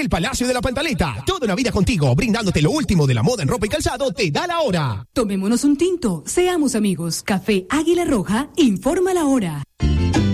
Palacio de la Pantaleta. Toda una vida contigo, brindándote lo último de la moda en ropa y calzado, te da la hora. Tomémonos un tinto, seamos amigos. Café Águila Roja, informa la hora.